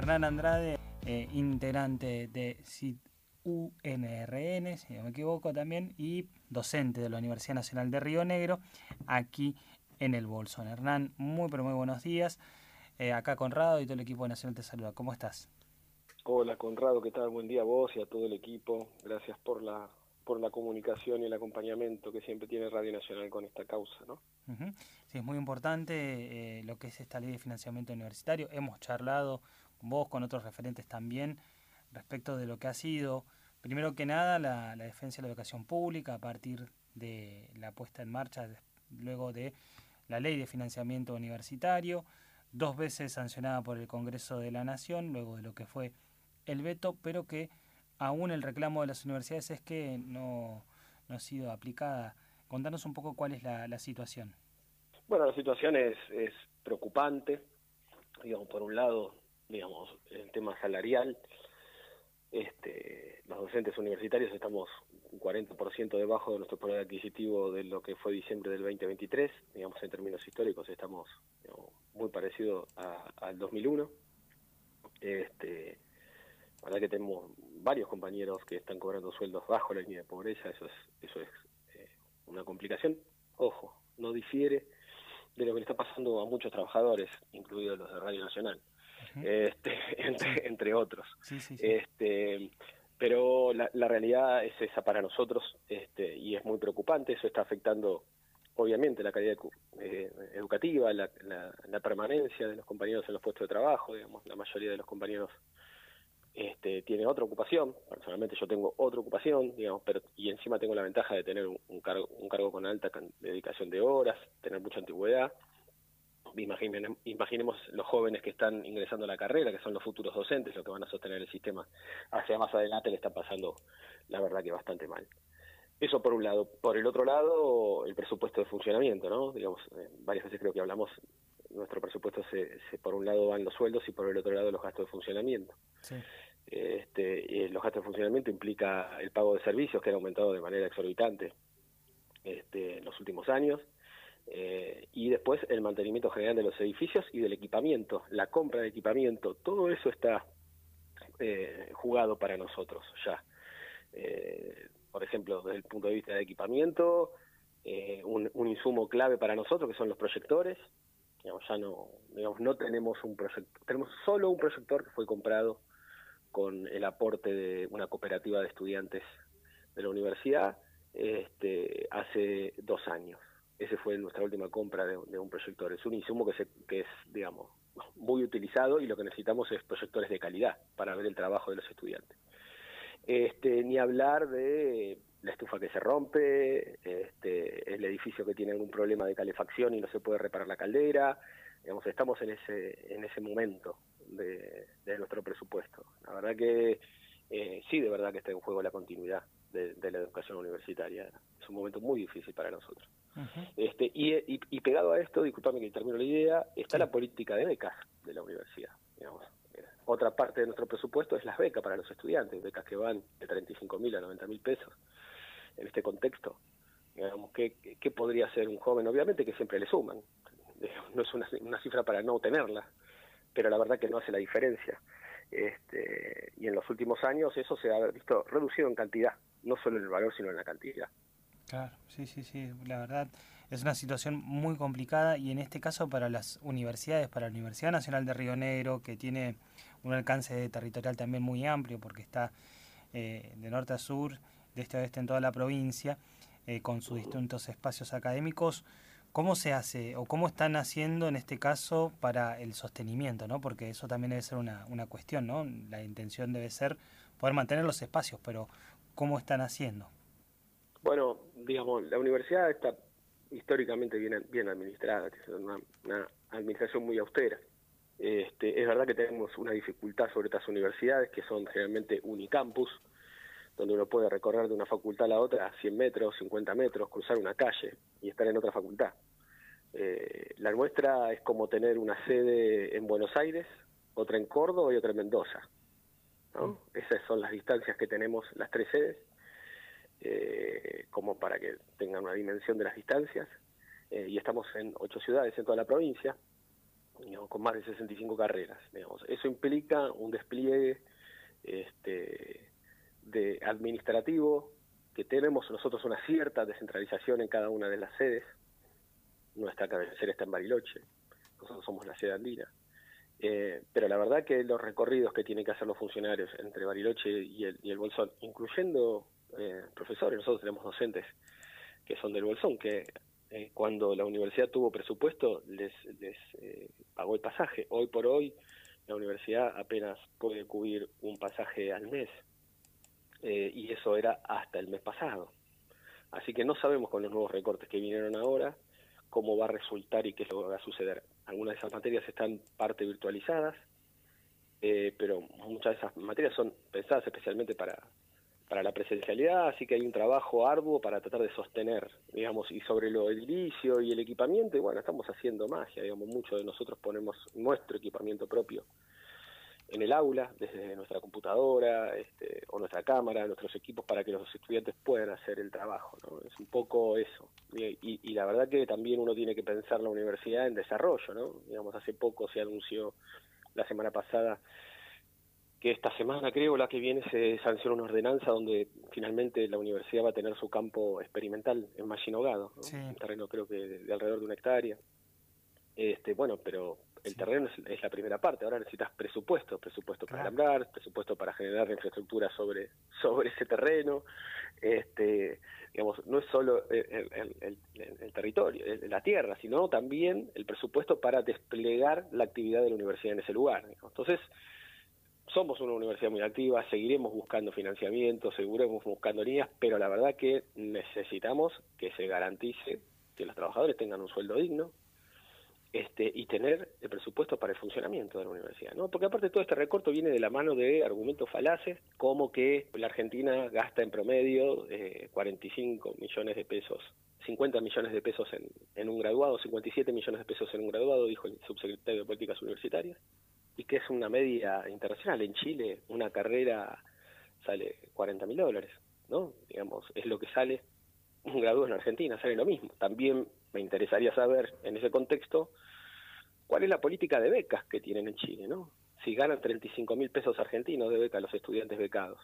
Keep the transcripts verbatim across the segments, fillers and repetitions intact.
Hernán Andrade, eh, integrante de C I T U N R N, si no me equivoco también, y docente de la Universidad Nacional de Río Negro, aquí en el Bolsón. Hernán, muy pero muy buenos días. Eh, acá Conrado y todo el equipo Nacional te saluda. ¿Cómo estás? Hola Conrado, ¿qué tal? Buen día a vos y a todo el equipo. Gracias por la por la comunicación y el acompañamiento que siempre tiene Radio Nacional con esta causa, ¿no? Uh-huh. Sí, es muy importante eh, lo que es esta ley de financiamiento universitario. Hemos charlado con vos, con otros referentes también, respecto de lo que ha sido, primero que nada, la, la defensa de la educación pública a partir de la puesta en marcha, de, luego de la ley de financiamiento universitario, dos veces sancionada por el Congreso de la Nación, luego de lo que fue el veto, pero que aún el reclamo de las universidades es que no, no ha sido aplicada. Contanos un poco cuál es la, la situación. Bueno, la situación es, es preocupante, digamos, por un lado, digamos, el tema salarial. Este, los docentes universitarios estamos un cuarenta por ciento debajo de nuestro poder adquisitivo de lo que fue diciembre del veinte veintitrés, digamos, en términos históricos estamos, digamos, muy parecidos al dos mil uno. Este, la verdad que tenemos varios compañeros que están cobrando sueldos bajo la línea de pobreza, eso es, eso es eh, una complicación. Ojo, no difiere de lo que le está pasando a muchos trabajadores, incluidos los de Radio Nacional, uh-huh. este, entre, sí. entre otros. Sí, sí, sí. Este, pero la, la realidad es esa para nosotros, este, y es muy preocupante. Eso está afectando, obviamente, la calidad eh, educativa, la, la, la permanencia de los compañeros en los puestos de trabajo. Digamos, la mayoría de los compañeros Este, tiene otra ocupación. Personalmente yo tengo otra ocupación, digamos, pero y encima tengo la ventaja de tener un, un cargo un cargo con alta dedicación de horas, tener mucha antigüedad. Imaginemos, imaginemos los jóvenes que están ingresando a la carrera, que son los futuros docentes, los que van a sostener el sistema hacia más adelante, le está pasando, la verdad, que bastante mal. Eso por un lado. Por el otro lado, el presupuesto de funcionamiento, ¿no? Digamos, eh, varias veces creo que hablamos, nuestro presupuesto se, se por un lado van los sueldos y por el otro lado los gastos de funcionamiento. Sí. Este, eh, los gastos de funcionamiento implica el pago de servicios, que han aumentado de manera exorbitante este, en los últimos años, eh, y después el mantenimiento general de los edificios y del equipamiento, la compra de equipamiento, todo eso está eh, jugado para nosotros ya. Eh, por ejemplo, desde el punto de vista de equipamiento, eh, un, un insumo clave para nosotros que son los proyectores. Digamos, ya no, digamos, no tenemos un proyector, tenemos solo un proyector que fue comprado con el aporte de una cooperativa de estudiantes de la universidad este, hace dos años. Ese fue nuestra última compra de, de un proyector. Es un insumo que, se, que es, digamos, muy utilizado, y lo que necesitamos es proyectores de calidad para ver el trabajo de los estudiantes. Este, ni hablar de la estufa que se rompe, este, el edificio que tiene algún problema de calefacción y no se puede reparar la caldera. Digamos, estamos en ese en ese momento de, de nuestro presupuesto. La verdad que eh, sí, de verdad que está en juego la continuidad de, de la educación universitaria. Es un momento muy difícil para nosotros. Uh-huh. Este, y, y, y pegado a esto, disculpame que termino la idea, está sí. la política de becas de la universidad. Digamos, eh, otra parte de nuestro presupuesto es las becas para los estudiantes, becas que van de treinta y cinco mil a noventa mil pesos. En este contexto, digamos, ¿qué, qué podría hacer un joven? Obviamente que siempre le suman, no es una, una cifra para no tenerla, pero la verdad que no hace la diferencia. Este, y en los últimos años eso se ha visto reducido en cantidad, no solo en el valor, sino en la cantidad. Claro, sí, sí, sí, la verdad es una situación muy complicada, y en este caso para las universidades, para la Universidad Nacional de Río Negro, que tiene un alcance territorial también muy amplio porque está eh, de norte a sur, de este a oeste en toda la provincia, eh, con sus distintos espacios académicos. ¿Cómo se hace o cómo están haciendo en este caso para el sostenimiento, ¿no? Porque eso también debe ser una, una cuestión, ¿no? La intención debe ser poder mantener los espacios, pero ¿cómo están haciendo? Bueno, digamos, la universidad está históricamente bien, bien administrada, es una, una administración muy austera. Este, es verdad que tenemos una dificultad sobre estas universidades, que son generalmente unicampus, donde uno puede recorrer de una facultad a la otra cien metros, cincuenta metros, cruzar una calle y estar en otra facultad. Eh, la nuestra es como tener una sede en Buenos Aires, otra en Córdoba y otra en Mendoza, ¿no? Mm. Esas son las distancias que tenemos las tres sedes. Eh, como para que tengan una dimensión de las distancias, eh, y estamos en ocho ciudades en toda la provincia. digamos, con más de sesenta y cinco carreras. Digamos. Eso implica un despliegue este, de administrativo, que tenemos nosotros una cierta descentralización en cada una de las sedes. Nuestra cabecera está en Bariloche, nosotros somos la sede andina. Eh, pero la verdad que los recorridos que tienen que hacer los funcionarios entre Bariloche y el, y el Bolsón, incluyendo eh, profesores, nosotros tenemos docentes que son del Bolsón, que eh, cuando la universidad tuvo presupuesto les, les eh, pagó el pasaje. Hoy por hoy la universidad apenas puede cubrir un pasaje al mes, eh, y eso era hasta el mes pasado. Así que no sabemos con los nuevos recortes que vinieron ahora cómo va a resultar y qué es lo que va a suceder. Algunas de esas materias están parte virtualizadas, eh, pero muchas de esas materias son pensadas especialmente para, para la presencialidad, así que hay un trabajo arduo para tratar de sostener, digamos, y sobre lo edilicio y el equipamiento, y bueno, estamos haciendo magia, digamos, muchos de nosotros ponemos nuestro equipamiento propio en el aula, desde nuestra computadora este, o nuestra cámara, nuestros equipos, para que los estudiantes puedan hacer el trabajo, ¿no? Es un poco eso. Y, y, y la verdad que también uno tiene que pensar la universidad en desarrollo, ¿no? Digamos, hace poco se anunció, la semana pasada, que esta semana, creo, la que viene, se sanciona una ordenanza donde finalmente la universidad va a tener su campo experimental en Machine Nogado, ¿no? Sí. Un terreno creo que de, de alrededor de una hectárea. Este, bueno, pero el sí. terreno es, es la primera parte. Ahora necesitas presupuesto, presupuesto claro. para alambrar, presupuesto para generar infraestructura sobre sobre ese terreno. Este, digamos, no es solo el, el, el, el territorio, el, la tierra, sino también el presupuesto para desplegar la actividad de la universidad en ese lugar. Digamos. Entonces, somos una universidad muy activa, seguiremos buscando financiamiento, seguiremos buscando líneas, pero la verdad que necesitamos que se garantice que los trabajadores tengan un sueldo digno, Este, y tener el presupuesto para el funcionamiento de la universidad, ¿no? Porque aparte todo este recorte viene de la mano de argumentos falaces, como que la Argentina gasta en promedio eh, cuarenta y cinco millones de pesos, cincuenta millones de pesos en, en un graduado, cincuenta y siete millones de pesos en un graduado, dijo el subsecretario de Políticas Universitarias, y que es una media internacional. En Chile una carrera sale cuarenta mil dólares, ¿no? Digamos, es lo que sale un graduado en Argentina, sale lo mismo. También me interesaría saber, en ese contexto, cuál es la política de becas que tienen en Chile, ¿no? Si ganan treinta y cinco mil pesos argentinos de beca los estudiantes becados.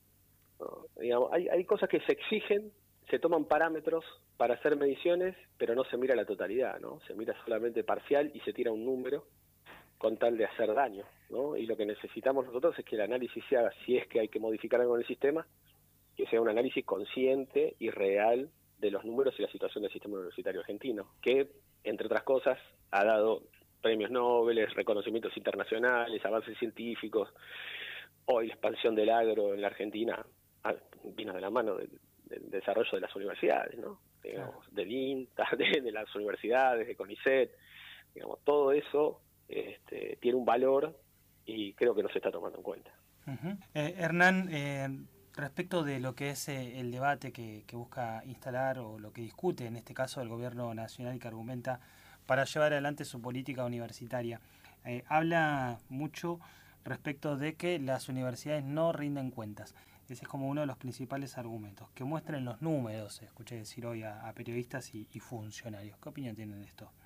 ¿No? Digamos, hay, hay cosas que se exigen, se toman parámetros para hacer mediciones, pero no se mira la totalidad, ¿no? Se mira solamente parcial y se tira un número con tal de hacer daño, ¿no? Y lo que necesitamos nosotros es que el análisis se haga, si es que hay que modificar algo en el sistema, que sea un análisis consciente y real de los números y la situación del sistema universitario argentino, que, entre otras cosas, ha dado premios Nobel, reconocimientos internacionales, avances científicos. Hoy la expansión del agro en la Argentina vino de la mano del, del desarrollo de las universidades, ¿no? Digamos, claro. Del INTA, de, de las universidades, de CONICET, digamos, todo eso este, tiene un valor y creo que no se está tomando en cuenta. Uh-huh. eh, Hernán, eh... respecto de lo que es eh, el debate que, que busca instalar o lo que discute, en este caso, el gobierno nacional y que argumenta para llevar adelante su política universitaria, eh, habla mucho respecto de que las universidades no rinden cuentas. Ese es como uno de los principales argumentos, que muestren los números, escuché decir hoy a, a periodistas y, y funcionarios. ¿Qué opinión tienen de esto?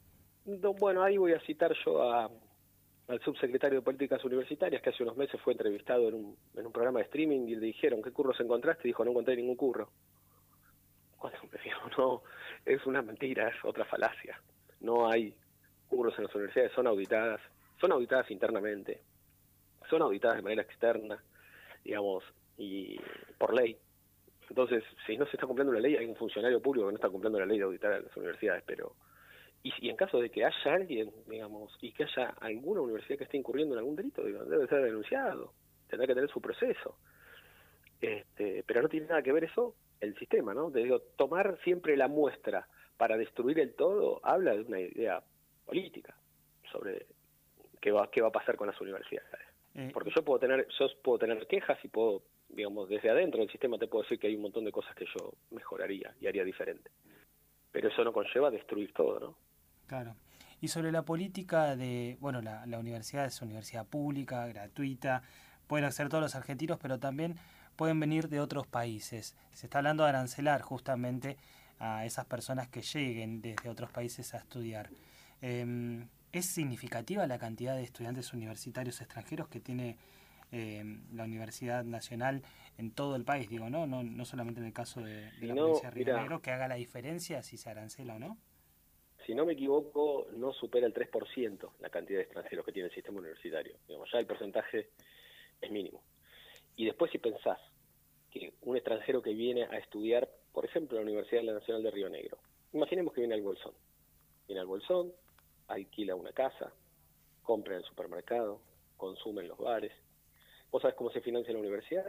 No, bueno, ahí voy a citar yo a... al subsecretario de Políticas Universitarias, que hace unos meses fue entrevistado en un, en un programa de streaming y le dijeron, ¿qué curros encontraste? Y dijo, no encontré ningún curro. Cuando me dijo, no, es una mentira, es otra falacia. No hay curros en las universidades, son auditadas, son auditadas internamente, son auditadas de manera externa, digamos, y por ley. Entonces, si no se está cumpliendo la ley, hay un funcionario público que no está cumpliendo la ley de auditar a las universidades, pero... Y, y en caso de que haya alguien, digamos, y que haya alguna universidad que esté incurriendo en algún delito, digamos, debe ser denunciado, tendrá que tener su proceso. Este, pero no tiene nada que ver eso el sistema, ¿no? Te digo, tomar siempre la muestra para destruir el todo habla de una idea política sobre qué va qué va a pasar con las universidades. Eh. Porque yo puedo tener yo puedo tener quejas y puedo, digamos, desde adentro del sistema te puedo decir que hay un montón de cosas que yo mejoraría y haría diferente. Pero eso no conlleva destruir todo, ¿no? Claro. Y sobre la política de, bueno, la, la universidad es universidad pública, gratuita, pueden acceder todos los argentinos, pero también pueden venir de otros países. Se está hablando de arancelar justamente a esas personas que lleguen desde otros países a estudiar. Eh, ¿Es significativa la cantidad de estudiantes universitarios extranjeros que tiene eh, la Universidad Nacional en todo el país? Digo, no no no solamente en el caso de, de Si la no, provincia de Río mira, Negro, que haga la diferencia si se arancela o no. si no me equivoco, no supera el tres por ciento la cantidad de extranjeros que tiene el sistema universitario. Digamos, ya el porcentaje es mínimo. Y después si pensás que un extranjero que viene a estudiar, por ejemplo, en la Universidad Nacional de Río Negro, imaginemos que viene al Bolsón. Viene al Bolsón, alquila una casa, compra en el supermercado, consume en los bares. ¿Vos sabés cómo se financia la universidad?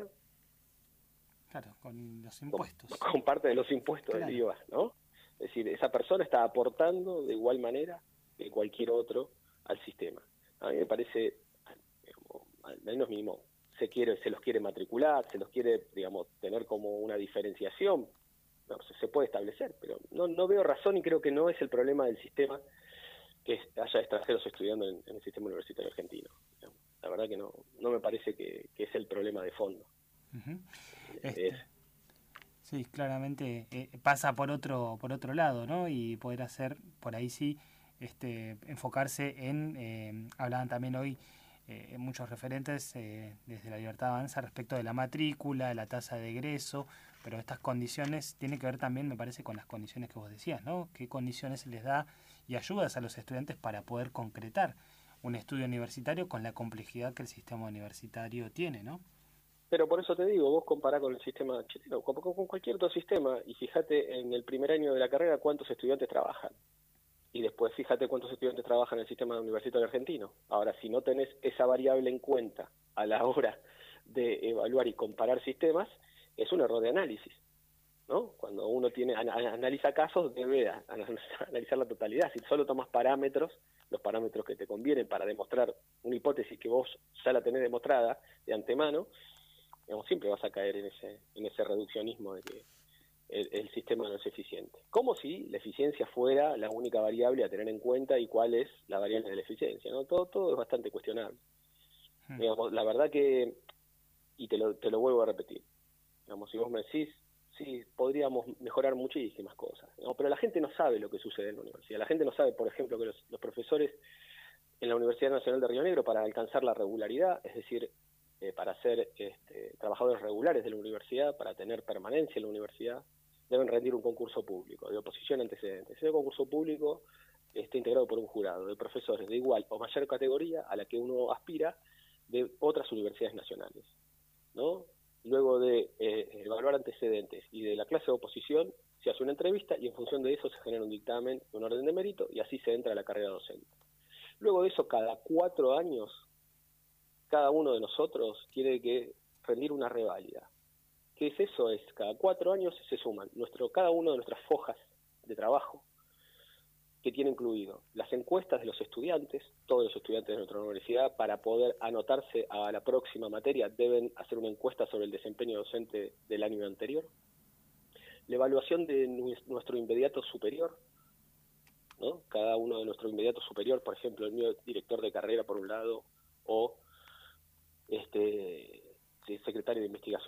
Claro, con los Con, impuestos. con parte de los impuestos Claro. del I V A, ¿no? Es decir, esa persona está aportando de igual manera que cualquier otro al sistema. A mí me parece, digamos, al menos mínimo, se quiere, se los quiere matricular, se los quiere, digamos, tener como una diferenciación, no, se, se puede establecer, pero no, no veo razón y creo que no es el problema del sistema que haya extranjeros estudiando en, en el sistema universitario argentino. La verdad que no, no me parece que, que es el problema de fondo. Uh-huh. Este, este, sí, claramente eh, pasa por otro por otro lado, ¿no? Y poder hacer, por ahí sí, este enfocarse en, eh, hablaban también hoy eh, muchos referentes eh, desde La Libertad Avanza respecto de la matrícula, de la tasa de egreso, pero estas condiciones tienen que ver también, me parece, con las condiciones que vos decías, ¿no? ¿Qué condiciones les da y ayudas a los estudiantes para poder concretar un estudio universitario con la complejidad que el sistema universitario tiene, ¿no? Pero por eso te digo, vos compará con el sistema chileno, con, con cualquier otro sistema, y fíjate en el primer año de la carrera cuántos estudiantes trabajan. Y después fíjate cuántos estudiantes trabajan en el sistema universitario argentino. Ahora, si no tenés esa variable en cuenta a la hora de evaluar y comparar sistemas, es un error de análisis, ¿no? Cuando uno tiene analiza casos, debe analizar la totalidad. Si solo tomas parámetros, los parámetros que te convienen para demostrar una hipótesis que vos ya la tenés demostrada de antemano, digamos, siempre vas a caer en ese en ese reduccionismo de que el, el sistema no es eficiente. Como si la eficiencia fuera la única variable a tener en cuenta y cuál es la variable de la eficiencia, ¿no? Todo todo es bastante cuestionable. Hmm. Digamos, la verdad que, y te lo, te lo vuelvo a repetir, digamos, si vos me decís, sí, podríamos mejorar muchísimas cosas, ¿no? Pero la gente no sabe lo que sucede en la universidad. La gente no sabe, por ejemplo, que los, los profesores en la Universidad Nacional de Río Negro, para alcanzar la regularidad, es decir, eh, para ser este, trabajadores regulares de la universidad, para tener permanencia en la universidad, deben rendir un concurso público de oposición antecedente. Ese concurso público está integrado por un jurado de profesores de igual o mayor categoría a la que uno aspira de otras universidades nacionales, ¿no? Luego de eh, evaluar antecedentes y de la clase de oposición, se hace una entrevista y en función de eso se genera un dictamen, un orden de mérito, y así se entra a la carrera docente. Luego de eso, cada cuatro años, cada uno de nosotros tiene que rendir una reválida. ¿Qué es eso? Es cada cuatro años se suman nuestro, cada uno de nuestras fojas de trabajo, que tiene incluido las encuestas de los estudiantes. Todos los estudiantes de nuestra universidad, para poder anotarse a la próxima materia, deben hacer una encuesta sobre el desempeño docente del año anterior. La evaluación de nuestro inmediato superior, ¿no? Cada uno de nuestro inmediato superior, por ejemplo, el mío director de carrera por un lado, o este secretario de investigación